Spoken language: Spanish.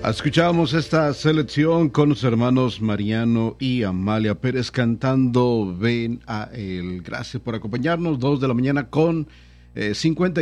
Escuchábamos esta selección con los hermanos Mariano y Amalia Pérez cantando Ven a él. Gracias por acompañarnos, 2 de la mañana con 50